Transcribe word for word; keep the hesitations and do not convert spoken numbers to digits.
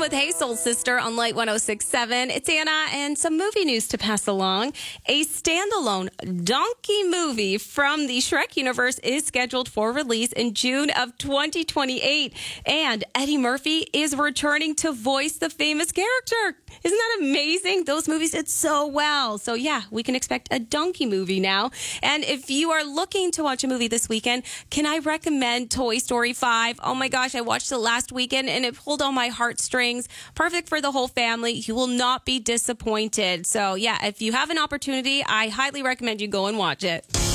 with Hey Soul Sister on Light one oh six point seven. It's Anna and some movie news to pass along. A standalone donkey movie from the Shrek universe is scheduled for release in June of twenty twenty-eight. And Eddie Murphy is returning to voice the famous character. Isn't that amazing? Those movies did so well. So yeah, we can expect a donkey movie now. And if you are looking to watch a movie this weekend, can I recommend Toy Story five? Oh my gosh, I watched it last weekend and it pulled on my heartstrings. Perfect for the whole family. You will not be disappointed. So yeah, if you have an opportunity, I highly recommend you go and watch it.